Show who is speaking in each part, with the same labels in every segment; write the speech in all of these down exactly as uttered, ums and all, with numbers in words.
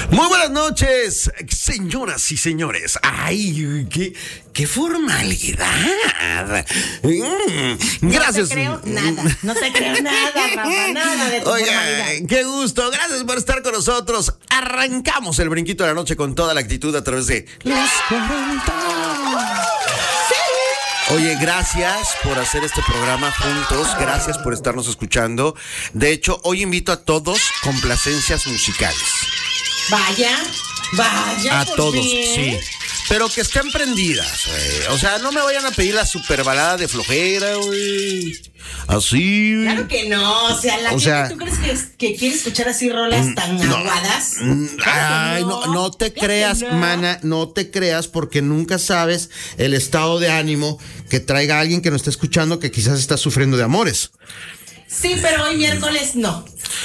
Speaker 1: Muy buenas noches, señoras y señores. Ay, qué, qué formalidad. Mm, gracias.
Speaker 2: No te creo nada, no te creo nada, Rafa, nada de tu
Speaker 1: Oiga,
Speaker 2: formalidad.
Speaker 1: qué gusto, gracias por estar con nosotros. Arrancamos el brinquito de la noche con toda la actitud a través de Los cuarenta. Oye, gracias por hacer este programa juntos, gracias por estarnos escuchando. De hecho, hoy invito a todos complacencias musicales.
Speaker 2: Vaya, vaya.
Speaker 1: A
Speaker 2: por
Speaker 1: todos,
Speaker 2: bien.
Speaker 1: sí. Pero que estén prendidas, güey. O sea, no me vayan a pedir la super balada de flojera, güey. Así.
Speaker 2: Claro que no, o sea, la
Speaker 1: O
Speaker 2: gente,
Speaker 1: sea,
Speaker 2: ¿tú crees que, que quiere escuchar así rolas tan
Speaker 1: no,
Speaker 2: aguadas?
Speaker 1: Mm,
Speaker 2: Claro que
Speaker 1: Ay, no, no te
Speaker 2: claro
Speaker 1: creas,
Speaker 2: que no.
Speaker 1: mana, no te creas, porque nunca sabes el estado de ánimo que traiga alguien que nos está escuchando que quizás está sufriendo de amores.
Speaker 2: Sí, pero hoy miércoles no.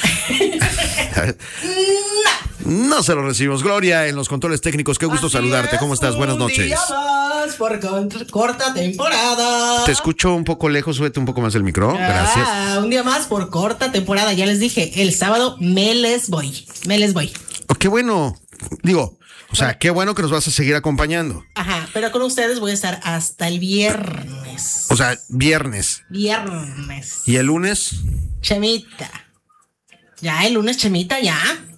Speaker 1: No se lo recibimos. Gloria, en los controles técnicos, qué gusto
Speaker 2: Así
Speaker 1: saludarte.
Speaker 2: es,
Speaker 1: ¿Cómo estás? Buenas
Speaker 2: un
Speaker 1: noches.
Speaker 2: día más por cont- corta temporada.
Speaker 1: Te escucho un poco lejos, súbete un poco más el micro. Gracias.
Speaker 2: Ah, un día más por corta temporada. Ya les dije, el sábado me les voy. Me les voy.
Speaker 1: Oh, qué bueno. Digo, o sea, qué bueno que nos vas a seguir acompañando.
Speaker 2: Ajá, pero con ustedes voy a estar hasta el viernes.
Speaker 1: O sea, viernes.
Speaker 2: Viernes.
Speaker 1: ¿Y el lunes?
Speaker 2: Chemita. Ya, el lunes, Chemita, ya.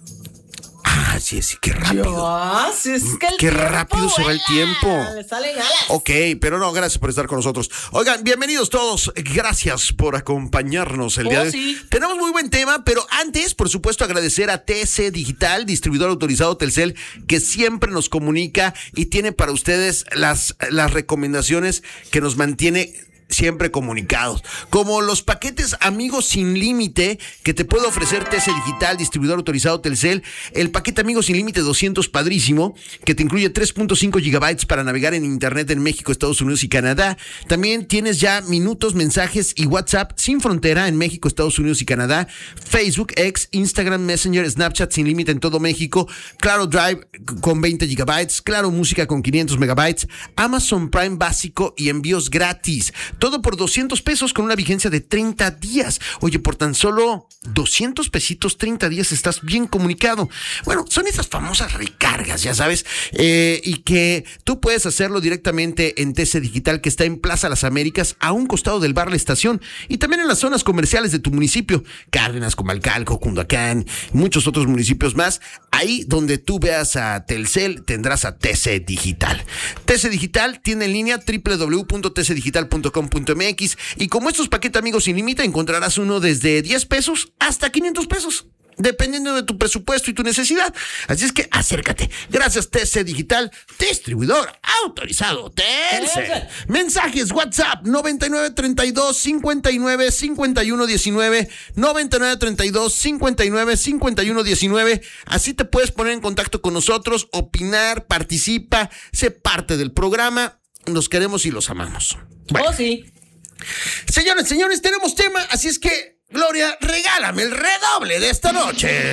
Speaker 1: Ah, sí, sí, qué rápido.
Speaker 2: Dios, es que el
Speaker 1: Qué
Speaker 2: tiempo
Speaker 1: rápido se va el
Speaker 2: vuela,
Speaker 1: tiempo.
Speaker 2: Le salen alas.
Speaker 1: Ok, pero no, gracias por estar con nosotros. Oigan, bienvenidos todos. Gracias por acompañarnos el
Speaker 2: Oh,
Speaker 1: día de hoy.
Speaker 2: sí.
Speaker 1: Tenemos muy buen tema, pero antes, por supuesto, agradecer a T C Digital, distribuidor autorizado Telcel, que siempre nos comunica y tiene para ustedes las, las recomendaciones que nos mantiene siempre comunicados, como los paquetes Amigos Sin Límite que te puede ofrecer T C Digital, distribuidor autorizado Telcel. El paquete Amigos Sin Límite doscientos, padrísimo, que te incluye tres punto cinco gigabytes para navegar en internet en México, Estados Unidos y Canadá. También tienes ya minutos, mensajes y WhatsApp sin frontera en México, Estados Unidos y Canadá, Facebook, X, Instagram, Messenger, Snapchat sin límite en todo México, Claro Drive con veinte gigabytes, Claro Música con quinientos megabytes, Amazon Prime básico y envíos gratis. Todo por doscientos pesos con una vigencia de treinta días. Oye, por tan solo doscientos pesitos, treinta días, estás bien comunicado. Bueno, son esas famosas recargas, ya sabes, eh, y que tú puedes hacerlo directamente en T C Digital, que está en Plaza Las Américas, a un costado del bar La Estación, y también en las zonas comerciales de tu municipio, Cárdenas, Comalcalco, Cunduacán, muchos otros municipios más. Ahí donde tú veas a Telcel, tendrás a T C Digital. T C Digital tiene en línea doble u doble u doble u punto t c digital punto com punto m x, y como estos paquetes Amigos Sin Límite encontrarás uno desde diez pesos hasta quinientos pesos, dependiendo de tu presupuesto y tu necesidad. Así es que acércate. Gracias, T C Digital, distribuidor autorizado Telcel. Mensajes WhatsApp noventa y nueve treinta y dos cincuenta y nueve cincuenta y uno diecinueve, noventa y nueve treinta y dos cincuenta y nueve cincuenta y uno diecinueve. Así te puedes poner en contacto con nosotros, opinar, participa, sé parte del programa. Los queremos y los amamos. Bueno.
Speaker 2: Oh, sí.
Speaker 1: Señores, señores, tenemos tema, así es que, Gloria, regálame el redoble de esta noche.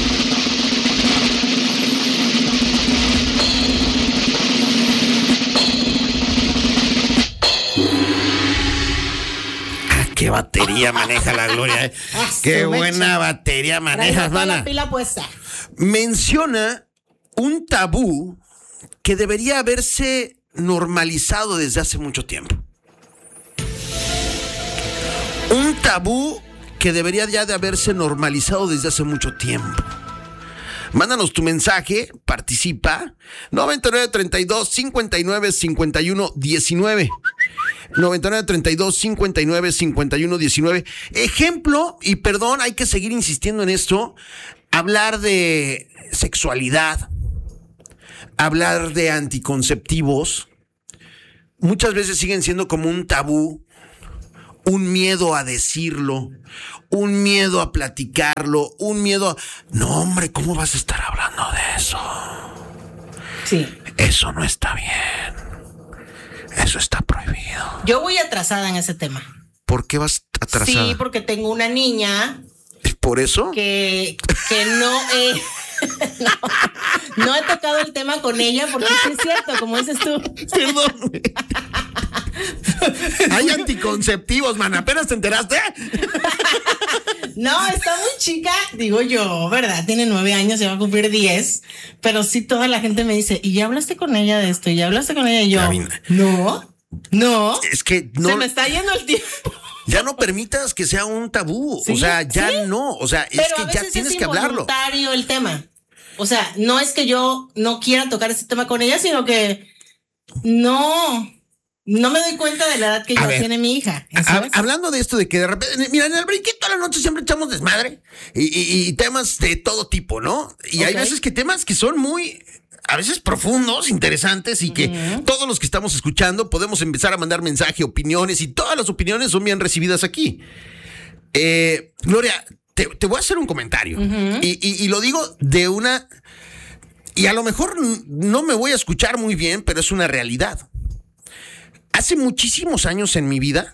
Speaker 1: Ah, qué batería maneja la Gloria, eh.
Speaker 2: Ah,
Speaker 1: Qué
Speaker 2: su
Speaker 1: buena
Speaker 2: mecha.
Speaker 1: batería manejas,
Speaker 2: Traigo toda la
Speaker 1: mana.
Speaker 2: pila puesta.
Speaker 1: Menciona un tabú que debería haberse normalizado desde hace mucho tiempo. Un tabú que debería ya de haberse normalizado desde hace mucho tiempo. Mándanos tu mensaje, participa. noventa y nueve treinta y dos cincuenta y nueve cincuenta y uno diecinueve. noventa y nueve treinta y dos cincuenta y nueve cincuenta y uno diecinueve. Ejemplo, y perdón, hay que seguir insistiendo en esto. Hablar de sexualidad, hablar de anticonceptivos, muchas veces siguen siendo como un tabú, un miedo a decirlo, un miedo a platicarlo, un miedo a... No, hombre, ¿cómo vas a estar hablando de eso?
Speaker 2: Sí.
Speaker 1: Eso no está bien. Eso está prohibido.
Speaker 2: Yo voy atrasada en ese tema.
Speaker 1: ¿Por qué vas atrasada?
Speaker 2: Sí, porque tengo una niña
Speaker 1: ¿Por eso?
Speaker 2: que, que no, he, no, no he tocado el tema con ella, porque sí es cierto, como dices tú.
Speaker 1: Perdón. Hay anticonceptivos, man. ¿Apenas te enteraste?
Speaker 2: No, está muy chica, digo yo, ¿verdad? Tiene nueve años, ya va a cumplir diez. Pero sí, toda la gente me dice, ¿y ya hablaste con ella de esto? ¿Y ya hablaste con ella? Y yo, Gavina. no, no.
Speaker 1: Es que no.
Speaker 2: Se me está yendo el tiempo.
Speaker 1: Ya no permitas que sea un tabú. ¿Sí? O sea, ya ¿sí? no. O sea, es Pero que ya tienes es que hablarlo.
Speaker 2: Es el tema. O sea, no es que yo no quiera tocar ese tema con ella, sino que no, no me doy cuenta de la edad que ya ver, tiene mi hija.
Speaker 1: A, hablando de esto de que de repente, mira, en el break toda la noche siempre echamos desmadre y, y, y temas de todo tipo, ¿no? Y okay. hay veces que temas que son muy, a veces profundos, interesantes y que uh-huh. todos los que estamos escuchando podemos empezar a mandar mensaje, opiniones y todas las opiniones son bien recibidas aquí. Eh, Gloria, te, te voy a hacer un comentario uh-huh. y, y, y lo digo de una... Y a lo mejor no me voy a escuchar muy bien, pero es una realidad. Hace muchísimos años en mi vida,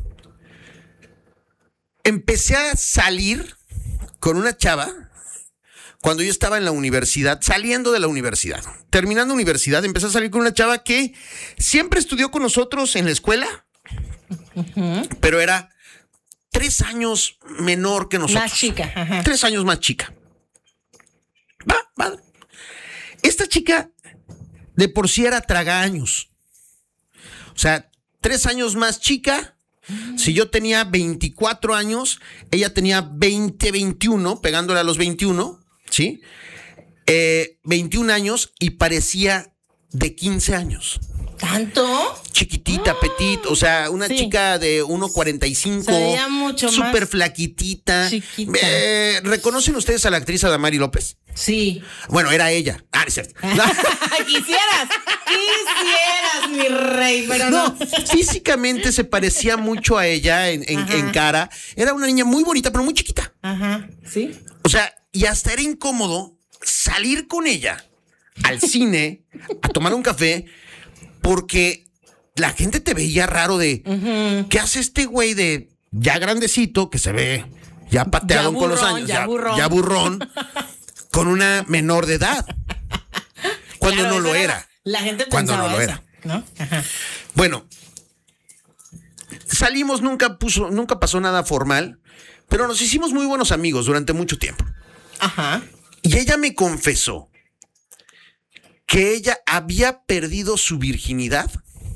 Speaker 1: empecé a salir con una chava cuando yo estaba en la universidad, saliendo de la universidad. Terminando universidad, empecé a salir con una chava que siempre estudió con nosotros en la escuela, uh-huh. pero era tres años menor que nosotros.
Speaker 2: Más chica. Ajá.
Speaker 1: Tres años más chica. Va, va. Esta chica de por sí era tragaños. O sea, tres años más chica. Si yo tenía veinticuatro años, ella tenía veinte, veintiuno, pegándole a los veintiuno, ¿sí? Eh, veintiún años y parecía de quince años.
Speaker 2: ¿Tanto?
Speaker 1: Chiquitita, ah, petit, o sea, una sí. chica de uno cuarenta y cinco.
Speaker 2: Se veía mucho más.
Speaker 1: Súper flaquitita.
Speaker 2: Chiquita.
Speaker 1: Eh, ¿Reconocen ustedes a la actriz Adamari López?
Speaker 2: Sí.
Speaker 1: Bueno, era ella. Ah, es cierto.
Speaker 2: Quisieras, quisieras, mi rey, pero no.
Speaker 1: No, físicamente se parecía mucho a ella en, en, en cara. Era una niña muy bonita, pero muy chiquita.
Speaker 2: Ajá, sí.
Speaker 1: O sea, y hasta era incómodo salir con ella al cine a tomar un café porque la gente te veía raro de uh-huh. ¿qué hace este güey de ya grandecito que se ve ya pateado ya burrón, con los años?
Speaker 2: Ya, ya burrón.
Speaker 1: Ya burrón. Con una menor de edad. Cuando claro, no lo era.
Speaker 2: La gente
Speaker 1: Cuando
Speaker 2: pensaba
Speaker 1: no lo
Speaker 2: eso,
Speaker 1: era.
Speaker 2: ¿no? Ajá.
Speaker 1: Bueno, salimos, nunca puso, nunca pasó nada formal, pero nos hicimos muy buenos amigos durante mucho tiempo.
Speaker 2: Ajá.
Speaker 1: Y ella me confesó que ella había perdido su virginidad.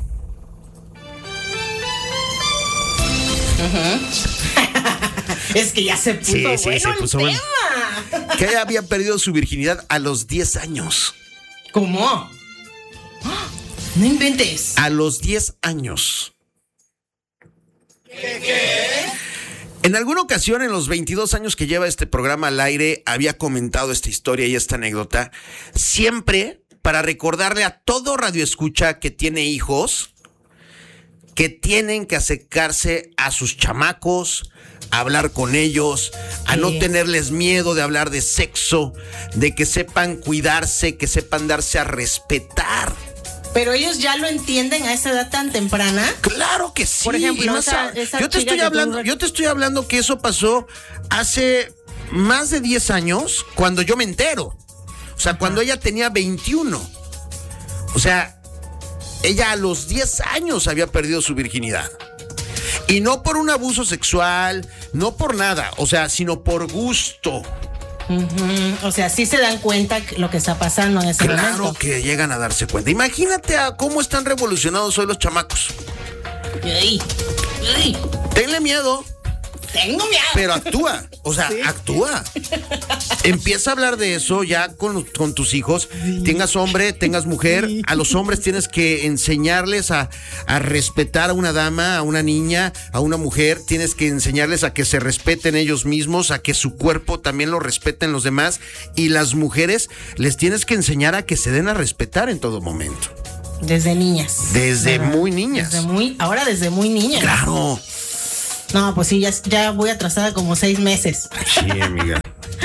Speaker 2: Uh-huh. Es que ya se puso sí, bueno sí, se puso el bueno. tema.
Speaker 1: Que ella había perdido su virginidad a los diez años.
Speaker 2: ¿Cómo? No inventes.
Speaker 1: A los diez años.
Speaker 2: ¿Qué? ¿Qué?
Speaker 1: En alguna ocasión, en los veintidós años que lleva este programa al aire, había comentado esta historia y esta anécdota. Siempre para recordarle a todo radioescucha que tiene hijos que tienen que acercarse a sus chamacos, a hablar con ellos, a sí. no tenerles miedo de hablar de sexo, de que sepan cuidarse, que sepan darse a respetar.
Speaker 2: Pero ellos ya lo entienden a esa edad tan temprana.
Speaker 1: Claro que sí.
Speaker 2: Por ejemplo,
Speaker 1: más
Speaker 2: esa,
Speaker 1: a,
Speaker 2: esa
Speaker 1: yo te estoy hablando, tú... yo te estoy hablando que eso pasó hace más de diez años cuando yo me entero. O sea, Ajá. cuando ella tenía veintiuno. O sea, ella a los diez años había perdido su virginidad. Y no por un abuso sexual, no por nada, o sea, sino por gusto.
Speaker 2: Uh-huh. O sea, sí se dan cuenta lo que está pasando en ese
Speaker 1: claro
Speaker 2: momento.
Speaker 1: Claro que llegan a darse cuenta. Imagínate a cómo están revolucionados hoy los chamacos.
Speaker 2: Ey, ey.
Speaker 1: Tenle miedo.
Speaker 2: Tengo miedo.
Speaker 1: Pero actúa, o sea, ¿sí? actúa. Empieza a hablar de eso ya con, con tus hijos. Sí. Tengas hombre, tengas mujer. Sí. A los hombres tienes que enseñarles a, a respetar a una dama, a una niña, a una mujer. Tienes que enseñarles a que se respeten ellos mismos, a que su cuerpo también lo respeten los demás. Y las mujeres les tienes que enseñar a que se den a respetar en todo momento.
Speaker 2: Desde niñas.
Speaker 1: Desde ¿verdad? Muy niñas.
Speaker 2: Desde muy, ahora desde muy niñas.
Speaker 1: Claro.
Speaker 2: No, pues sí, ya, ya voy atrasada como seis meses.
Speaker 1: Sí, amiga.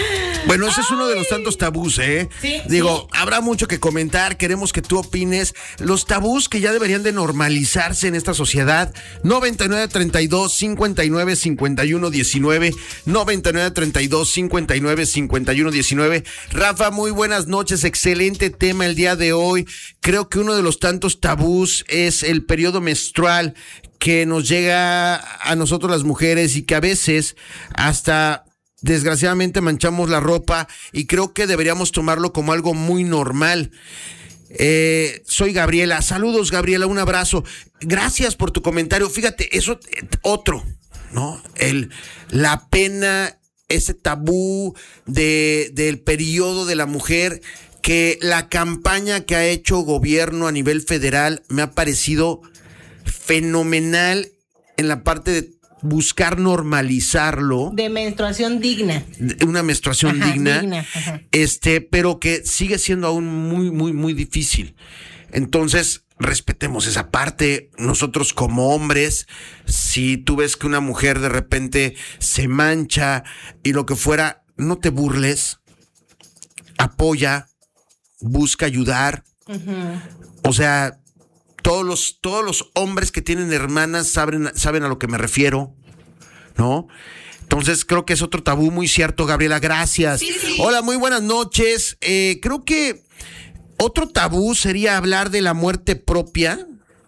Speaker 1: Bueno, ese es uno de los tantos tabús, ¿eh?
Speaker 2: Sí,
Speaker 1: Digo,
Speaker 2: sí.
Speaker 1: habrá mucho que comentar, queremos que tú opines. Los tabús que ya deberían de normalizarse en esta sociedad. noventa y nueve, treinta y dos, cincuenta y nueve, cincuenta y uno, diecinueve. noventa y nueve, treinta y dos, cincuenta y nueve, cincuenta y uno, diecinueve. Rafa, muy buenas noches, excelente tema el día de hoy. Creo que uno de los tantos tabús es el periodo menstrual que nos llega a nosotros las mujeres y que a veces hasta desgraciadamente manchamos la ropa y creo que deberíamos tomarlo como algo muy normal. Eh, soy Gabriela, saludos Gabriela, un abrazo, gracias por tu comentario. Fíjate, eso otro, ¿no? El, la pena, ese tabú de, del periodo de la mujer, que la campaña que ha hecho gobierno a nivel federal me ha parecido fenomenal en la parte de buscar normalizarlo.
Speaker 2: De menstruación digna.
Speaker 1: Una menstruación
Speaker 2: Ajá,
Speaker 1: digna.
Speaker 2: digna, ajá.
Speaker 1: Este, pero que sigue siendo aún muy, muy, muy difícil. Entonces, respetemos esa parte. Nosotros como hombres, si tú ves que una mujer de repente se mancha y lo que fuera, no te burles. Apoya, busca ayudar.
Speaker 2: Uh-huh.
Speaker 1: O sea, todos los, todos los hombres que tienen hermanas saben, saben a lo que me refiero, ¿no? Entonces creo que es otro tabú muy cierto, Gabriela, gracias.
Speaker 2: Sí, sí.
Speaker 1: Hola, muy buenas noches. Eh, creo que otro tabú sería hablar de la muerte propia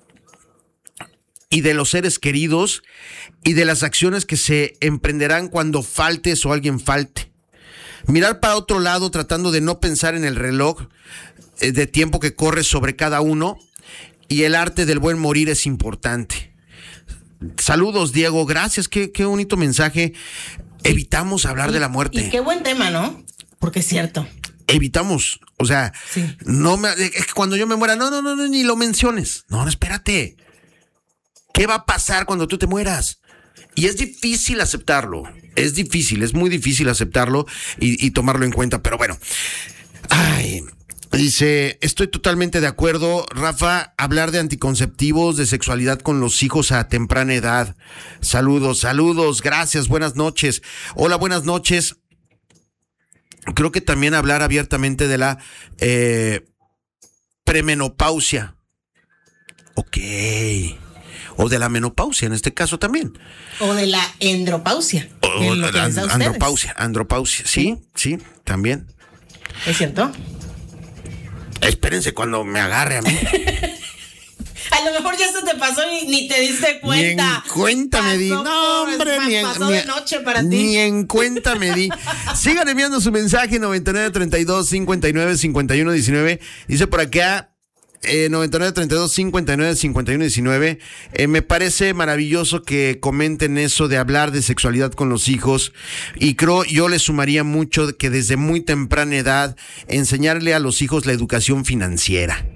Speaker 1: y de los seres queridos y de las acciones que se emprenderán cuando faltes o alguien falte. Mirar para otro lado tratando de no pensar en el reloj eh, de tiempo que corre sobre cada uno. Y el arte del buen morir es importante. Saludos, Diego. Gracias. Qué, qué bonito mensaje. Evitamos hablar
Speaker 2: y,
Speaker 1: de la muerte.
Speaker 2: Y qué buen tema, ¿no? Porque es cierto.
Speaker 1: Evitamos. O sea,
Speaker 2: sí.
Speaker 1: no me, es que cuando yo me muera, no, no, no, no, ni lo menciones. No, no, espérate. ¿Qué va a pasar cuando tú te mueras? Y es difícil aceptarlo. Es difícil, es muy difícil aceptarlo y, y tomarlo en cuenta. Pero bueno. Ay. Dice, estoy totalmente de acuerdo, Rafa, hablar de anticonceptivos, de sexualidad con los hijos a temprana edad. Saludos, saludos, gracias, buenas noches. Hola, buenas noches. Creo que también hablar abiertamente de la eh, premenopausia. Ok. O de la menopausia, en este caso también.
Speaker 2: O de la andropausia.
Speaker 1: O de la andropausia, andropausia, sí, sí, también.
Speaker 2: ¿Es cierto?
Speaker 1: Espérense cuando me agarre a mí.
Speaker 2: A lo mejor ya se te pasó y ni te diste cuenta.
Speaker 1: Ni en cuenta me di. No, hombre, ni en,
Speaker 2: pasó
Speaker 1: ni,
Speaker 2: de noche para ti.
Speaker 1: Ni en cuenta me di. Sigan enviando su mensaje noventa y nueve, treinta y dos, cincuenta y nueve, cincuenta y uno, diecinueve. Dice por acá eh, noventa y nueve, treinta y dos, cincuenta y nueve, cincuenta y uno, diecinueve. Eh, me parece maravilloso que comenten eso de hablar de sexualidad con los hijos y creo yo le sumaría mucho que desde muy temprana edad enseñarle a los hijos la educación financiera.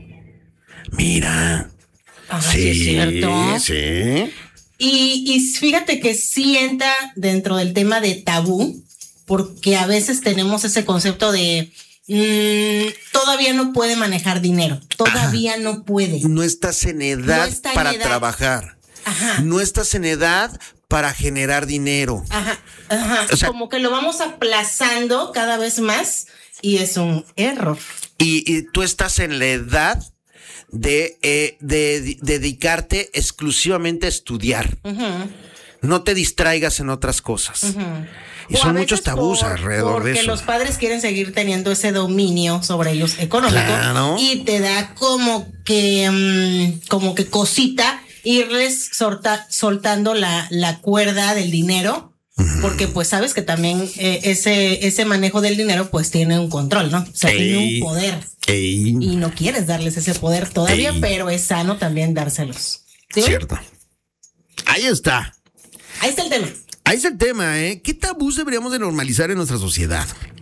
Speaker 1: Mira.
Speaker 2: Ay,
Speaker 1: sí,
Speaker 2: es cierto.
Speaker 1: Sí.
Speaker 2: Y, y fíjate que sí entra dentro del tema de tabú, porque a veces tenemos ese concepto de mmm, todavía no puede manejar dinero, todavía Ajá. no puede.
Speaker 1: No estás en edad
Speaker 2: no está
Speaker 1: para
Speaker 2: en edad.
Speaker 1: trabajar.
Speaker 2: Ajá.
Speaker 1: No estás en edad para generar dinero.
Speaker 2: Ajá, ajá.
Speaker 1: O sea,
Speaker 2: como que lo vamos aplazando cada vez más y es un error.
Speaker 1: Y, y tú estás en la edad de, eh, de, de dedicarte exclusivamente a estudiar. Uh-huh. No te distraigas en otras cosas. Uh-huh. Y o son muchos tabús por, alrededor de eso.
Speaker 2: Porque los padres quieren seguir teniendo ese dominio sobre ellos económico.
Speaker 1: Claro.
Speaker 2: Y te da como que, um, como que cosita irles solta, soltando la, la cuerda del dinero. Uh-huh. Porque pues sabes que también eh, ese, ese manejo del dinero pues tiene un control, ¿no? O sea, Ey. tiene un poder.
Speaker 1: Ey.
Speaker 2: Y no quieres darles ese poder todavía,
Speaker 1: Ey.
Speaker 2: pero es sano también dárselos. ¿Sí?
Speaker 1: Cierto. Ahí está.
Speaker 2: Ahí está el tema.
Speaker 1: Ahí está el tema, ¿eh? ¿Qué tabús deberíamos de normalizar en nuestra sociedad?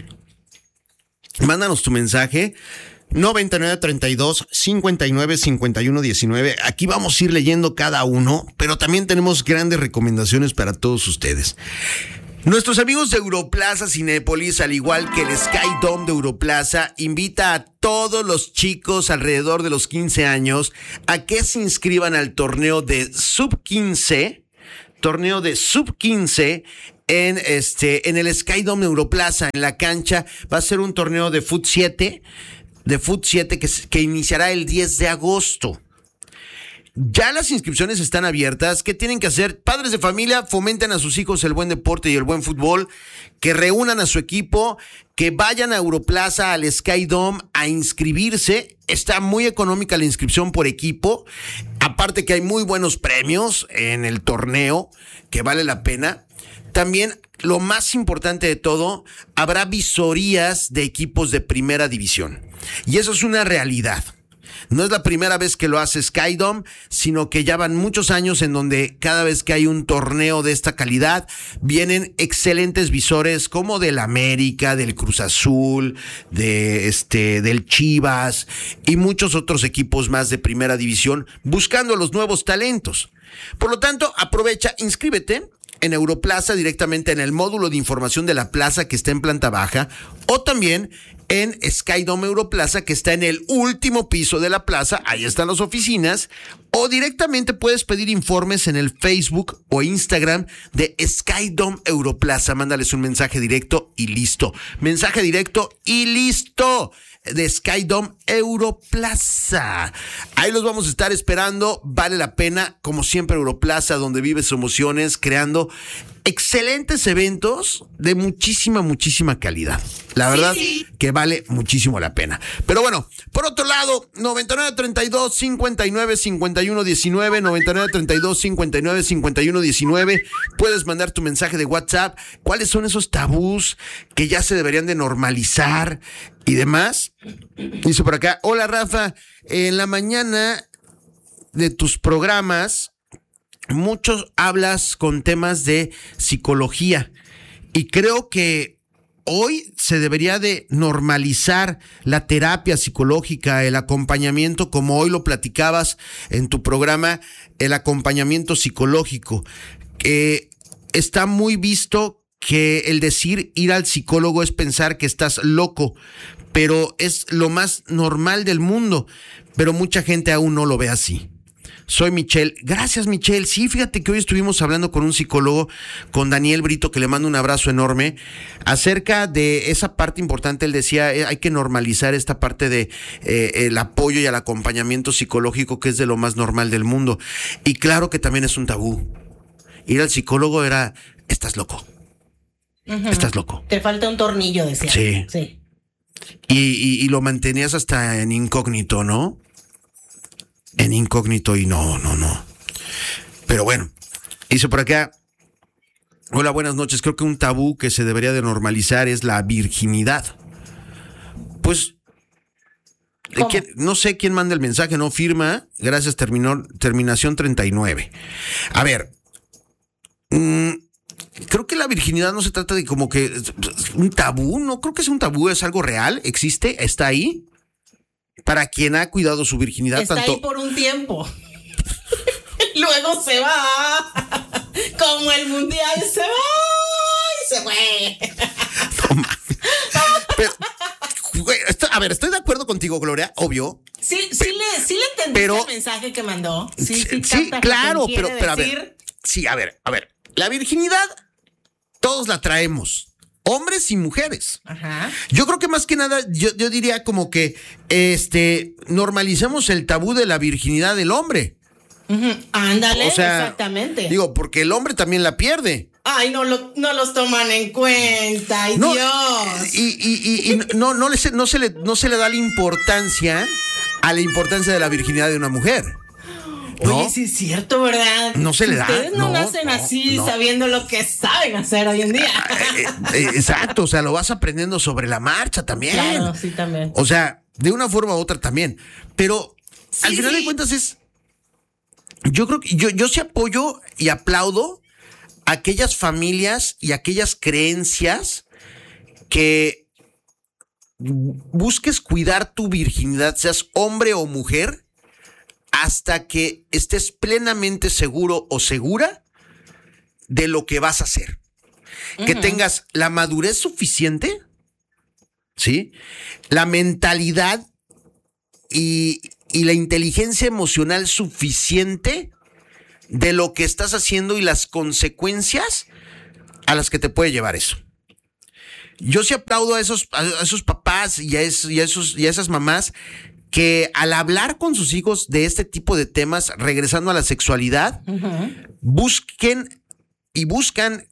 Speaker 1: Mándanos tu mensaje. noventa y nueve, treinta y dos, cincuenta y nueve, cincuenta y uno, diecinueve. Aquí vamos a ir leyendo cada uno, pero también tenemos grandes recomendaciones para todos ustedes. Nuestros amigos de Europlaza Cinépolis, al igual que el Sky Dome de Europlaza, invita a todos los chicos alrededor de los quince años a que se inscriban al torneo de sub quince torneo de sub quince en este en el Skydome Europlaza, en la cancha. Va a ser un torneo de fut siete, de fut siete que, que iniciará el diez de agosto. Ya las inscripciones están abiertas. ¿Qué tienen que hacer? Padres de familia, fomenten a sus hijos el buen deporte y el buen fútbol, que reúnan a su equipo, que vayan a Europlaza, al Skydome, a inscribirse. Está muy económica la inscripción por equipo. Aparte que hay muy buenos premios en el torneo, que vale la pena. También, lo más importante de todo, habrá visorías de equipos de primera división. Y eso es una realidad. No es la primera vez que lo hace Skydome, sino que ya van muchos años en donde cada vez que hay un torneo de esta calidad, vienen excelentes visores como del América, del Cruz Azul, de este, del Chivas y muchos otros equipos más de primera división buscando los nuevos talentos. Por lo tanto, aprovecha, inscríbete en Europlaza, directamente en el módulo de información de la plaza que está en planta baja, o también en Skydome Europlaza, que está en el último piso de la plaza. Ahí están las oficinas, o directamente puedes pedir informes en el Facebook o Instagram de Skydome Europlaza. Mándales un mensaje directo y listo. Mensaje directo y listo. De Skydome Europlaza. Ahí los vamos a estar esperando. Vale la pena, como siempre, Europlaza, donde vives emociones, creando excelentes eventos de muchísima, muchísima calidad. La verdad sí, que vale muchísimo la pena. Pero bueno, por otro lado, noventa y nueve treinta y dos cincuenta y nueve cincuenta y uno diecinueve, noventa y nueve treinta y dos cincuenta y nueve cincuenta y uno diecinueve. Puedes mandar tu mensaje de WhatsApp. ¿Cuáles son esos tabús que ya se deberían de normalizar y demás? Dice por acá: hola Rafa, en la mañana de tus programas muchos hablas con temas de psicología y creo que hoy se debería de normalizar la terapia psicológica, el acompañamiento, como hoy lo platicabas en tu programa, el acompañamiento psicológico. Eh, está muy visto que el decir ir al psicólogo es pensar que estás loco, pero es lo más normal del mundo, pero mucha gente aún no lo ve así. Soy Michelle. Gracias, Michelle. Sí, fíjate que hoy estuvimos hablando con un psicólogo, con Daniel Brito, que le mando un abrazo enorme, acerca de esa parte importante. Él decía, eh, hay que normalizar esta parte de eh, el apoyo y el acompañamiento psicológico, que es de lo más normal del mundo. Y claro que también es un tabú. Ir al psicólogo era, estás loco. Uh-huh. Estás loco.
Speaker 2: Te falta un tornillo, decía.
Speaker 1: Sí.
Speaker 2: Sí.
Speaker 1: Y, y, y lo mantenías hasta en incógnito, ¿no? En incógnito y no, no, no. Pero bueno, dice por acá: hola, buenas noches. Creo que un tabú que se debería de normalizar es la virginidad. Pues, ¿quién? No sé quién manda el mensaje, no firma. Gracias, terminó, terminación treinta y nueve. A ver, mmm, creo que la virginidad no se trata de como que un tabú. No creo que sea un tabú, es algo real, existe, está ahí. Para quien ha cuidado su virginidad.
Speaker 2: Está
Speaker 1: tanto...
Speaker 2: ahí por un tiempo. Luego se va. Como el mundial se va y se fue.
Speaker 1: No mames. Pero, güey, esto, a ver, estoy de acuerdo contigo, Gloria, obvio.
Speaker 2: Sí, sí, pe- le, sí le entendí pero, el mensaje que mandó. Sí, sí,
Speaker 1: sí claro, pero, pero a ver. Sí, a ver, a ver. La virginidad, todos la traemos. Hombres y mujeres. Ajá. Yo creo que más que nada, yo, yo diría como que este normalicemos el tabú de la virginidad del hombre.
Speaker 2: Uh-huh. Ándale, o sea, exactamente.
Speaker 1: Digo, porque el hombre también la pierde.
Speaker 2: Ay, no, lo, no los toman en cuenta, ay
Speaker 1: no,
Speaker 2: Dios.
Speaker 1: Y, y, y, y no, no, le, no, se le, no se le da la importancia a la importancia de la virginidad de una mujer. ¿No?
Speaker 2: Oye, sí es cierto, ¿verdad?
Speaker 1: No se le da.
Speaker 2: Ustedes no, no nacen no, así, no. sabiendo lo que saben hacer hoy en día.
Speaker 1: Exacto, o sea, lo vas aprendiendo sobre la marcha también.
Speaker 2: Claro, sí, también.
Speaker 1: O sea, de una forma u otra también. Pero sí, al final sí. de cuentas es... Yo creo que yo, yo sí apoyo y aplaudo a aquellas familias y aquellas creencias que busques cuidar tu virginidad, seas hombre o mujer, hasta que estés plenamente seguro o segura de lo que vas a hacer. Uh-huh. Que tengas la madurez suficiente, ¿sí? La mentalidad y, y la inteligencia emocional suficiente de lo que estás haciendo y las consecuencias a las que te puede llevar eso. Yo sí aplaudo a esos, a esos papás y a, esos, y, a esos, y a esas mamás que al hablar con sus hijos de este tipo de temas, regresando a la sexualidad, uh-huh. busquen y buscan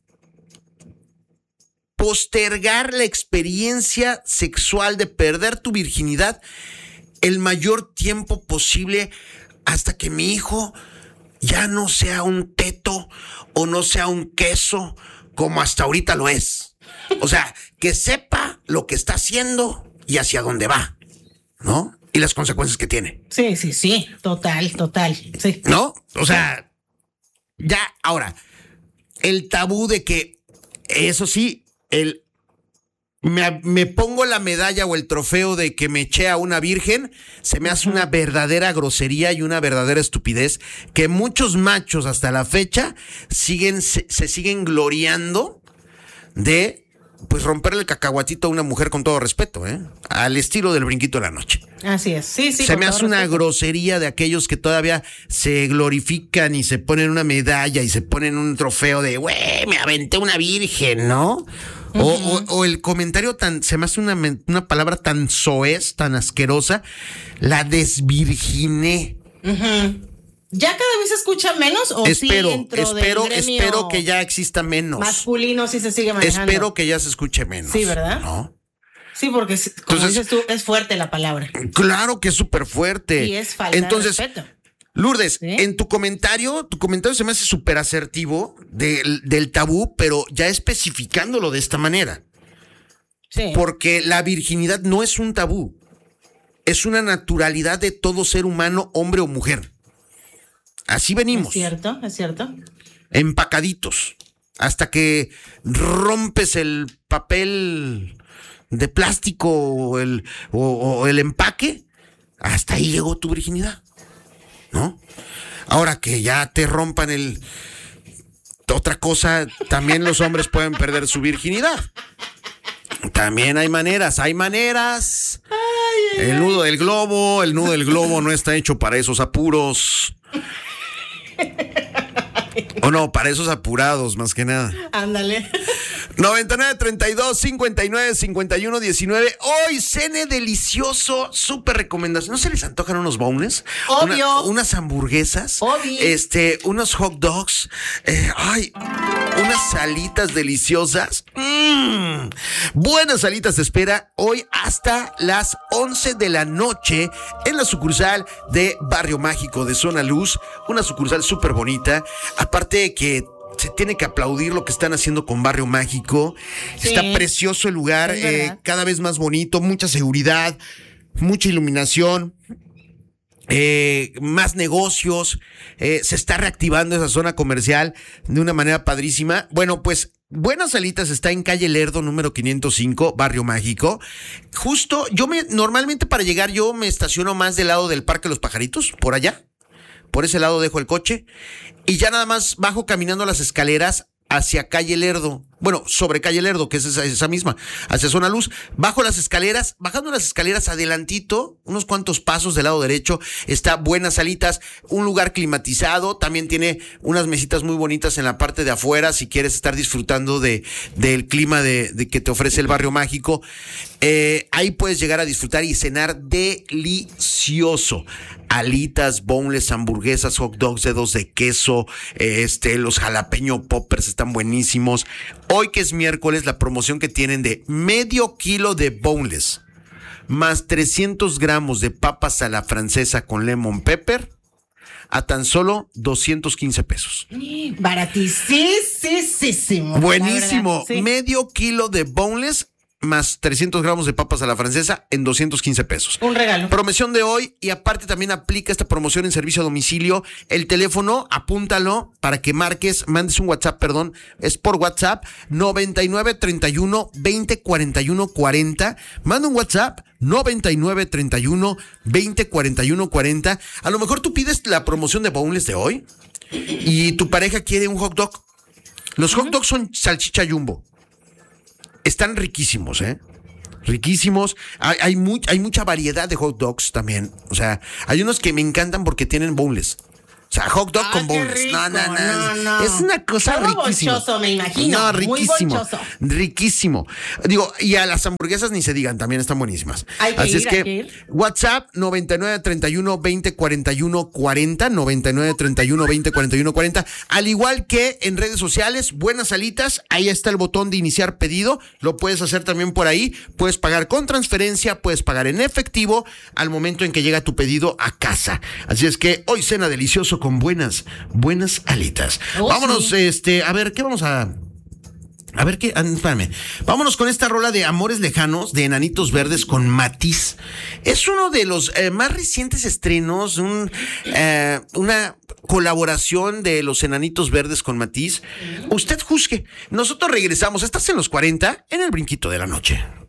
Speaker 1: postergar la experiencia sexual de perder tu virginidad el mayor tiempo posible hasta que mi hijo ya no sea un teto o no sea un queso como hasta ahorita lo es. O sea, que sepa lo que está haciendo y hacia dónde va, ¿no? Y las consecuencias que tiene.
Speaker 2: Sí, sí, sí, total, total, sí.
Speaker 1: ¿No? O sea, ya, ahora, el tabú de que, eso sí, el me, me pongo la medalla o el trofeo de que me eché a una virgen, se me hace una verdadera grosería y una verdadera estupidez que muchos machos hasta la fecha siguen, se, se siguen gloriando de, pues, romperle el cacahuatito a una mujer con todo respeto, ¿eh? Al estilo del brinquito de la noche.
Speaker 2: Así es, sí, sí.
Speaker 1: Se me hace una grosería de aquellos que todavía se glorifican y se ponen una medalla y se ponen un trofeo de, güey, me aventé una virgen, ¿no? Uh-huh. O, o, o el comentario tan, se me hace una, una palabra tan soez, tan asquerosa, la desvirginé.
Speaker 2: Uh-huh. ¿Ya cada vez se escucha menos o
Speaker 1: espero,
Speaker 2: sí dentro
Speaker 1: espero,
Speaker 2: del gremio
Speaker 1: espero que ya exista menos.
Speaker 2: Masculino sí se sigue manejando?
Speaker 1: Espero que ya se escuche menos.
Speaker 2: Sí, ¿verdad?
Speaker 1: ¿No?
Speaker 2: Sí, porque como Entonces, dices tú, es fuerte la palabra.
Speaker 1: Claro que es súper fuerte.
Speaker 2: Y es falta
Speaker 1: Entonces,
Speaker 2: de respeto.
Speaker 1: Lourdes,
Speaker 2: ¿Sí?
Speaker 1: en tu comentario, tu comentario se me hace súper asertivo del, del tabú, pero ya especificándolo de esta manera.
Speaker 2: Sí.
Speaker 1: Porque la virginidad no es un tabú. Es una naturalidad de todo ser humano, hombre o mujer. Así venimos.
Speaker 2: Es cierto, es cierto.
Speaker 1: Empacaditos. Hasta que rompes el papel de plástico o el, o, o el empaque, hasta ahí llegó tu virginidad, ¿no? Ahora que ya te rompan el... Otra cosa, también los hombres pueden perder su virginidad. También hay maneras, hay maneras. Ay, ay, el nudo del globo, el nudo del globo no está hecho para esos apuros. O no, para esos apurados, más que nada.
Speaker 2: Ándale.
Speaker 1: noventa y nueve, treinta y dos, cincuenta y nueve, cincuenta y uno, diecinueve. Hoy, cene delicioso, súper recomendación. ¿No se les antojan unos boneless?
Speaker 2: Obvio.
Speaker 1: Una, unas hamburguesas.
Speaker 2: Obvio.
Speaker 1: Este, unos hot dogs. Eh, ay, unas salitas deliciosas. Mmm. Buenas salitas de espera hoy hasta las once de la noche en la sucursal de Barrio Mágico de Zona Luz. Una sucursal súper bonita. Aparte de que se tiene que aplaudir lo que están haciendo con Barrio Mágico. Sí. Está precioso el lugar, eh, cada vez más bonito, mucha seguridad, mucha iluminación, eh, más negocios, eh, se está reactivando esa zona comercial de una manera padrísima. Bueno, pues Buenas Salitas está en calle Lerdo, número quinientos cinco, Barrio Mágico. Justo, yo me, normalmente para llegar yo me estaciono más del lado del Parque Los Pajaritos, por allá. Por ese lado dejo el coche y ya nada más bajo caminando las escaleras hacia calle Lerdo. Bueno, sobre calle Lerdo, que es esa, esa misma, hacia Zona Luz. Bajo las escaleras, bajando las escaleras adelantito, unos cuantos pasos del lado derecho, está Buenas Salitas, un lugar climatizado. También tiene unas mesitas muy bonitas en la parte de afuera, si quieres estar disfrutando de del clima de, de que te ofrece el Barrio Mágico. Eh, ahí puedes llegar a disfrutar y cenar delicioso. Alitas, boneless, hamburguesas, hot dogs, dedos de queso, este, los jalapeño poppers están buenísimos. Hoy que es miércoles, la promoción que tienen de medio kilo de boneless más trescientos gramos de papas a la francesa con lemon pepper a tan solo doscientos quince pesos.
Speaker 2: Baratísimo.
Speaker 1: Buenísimo.
Speaker 2: Verdad, sí.
Speaker 1: Medio kilo de boneless más trescientos gramos de papas a la francesa en doscientos quince pesos.
Speaker 2: Un regalo.
Speaker 1: Promoción de hoy y aparte también aplica esta promoción en servicio a domicilio. El teléfono, apúntalo para que marques, mandes un WhatsApp, perdón, es por WhatsApp noventa y nueve, treinta y uno, veinte, cuarenta y uno, cuarenta. Manda un WhatsApp noventa y nueve, treinta y uno, veinte, cuarenta y uno, cuarenta. A lo mejor tú pides la promoción de boneless de hoy y tu pareja quiere un hot dog. Los hot dogs son salchicha jumbo. Están riquísimos, ¿eh? Riquísimos. Hay, hay, muy, hay mucha variedad de hot dogs también. O sea, hay unos que me encantan porque tienen boneless. sea, hot dog
Speaker 2: Ah,
Speaker 1: con
Speaker 2: qué
Speaker 1: boneless. No, no,
Speaker 2: rico,
Speaker 1: no,
Speaker 2: no, no.
Speaker 1: Es una cosa
Speaker 2: Todo
Speaker 1: riquísima.
Speaker 2: bonchoso, me imagino.
Speaker 1: No,
Speaker 2: Muy
Speaker 1: riquísimo.
Speaker 2: bonchoso.
Speaker 1: Riquísimo. Digo, y a las hamburguesas ni se digan, también están buenísimas.
Speaker 2: Hay que
Speaker 1: Así
Speaker 2: ir,
Speaker 1: es que
Speaker 2: hay que ir.
Speaker 1: WhatsApp noventa y nueve treinta y uno veinte cuarenta y uno cuarenta, noventa y nueve treinta y uno veinte cuarenta y uno cuarenta. Al igual que en redes sociales, Buenas Alitas, ahí está el botón de iniciar pedido. Lo puedes hacer también por ahí. Puedes pagar con transferencia, puedes pagar en efectivo al momento en que llega tu pedido a casa. Así es que hoy cena delicioso con buenas, buenas alitas.
Speaker 2: Oh,
Speaker 1: Vámonos,
Speaker 2: sí.
Speaker 1: este, a ver, ¿qué vamos a...? A ver qué, ah, espérame. Vámonos con esta rola de Amores Lejanos de Enanitos Verdes con Matiz. Es uno de los eh, más recientes estrenos, un, eh, una colaboración de los Enanitos Verdes con Matiz. Usted juzgue. Nosotros regresamos. Estás en los cuarenta en el brinquito de la noche.